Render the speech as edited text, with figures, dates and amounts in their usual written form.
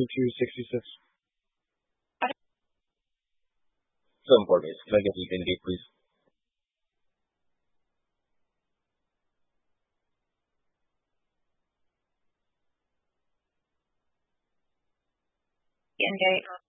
to 66. So important. Can I get the indicate, please? Indicate.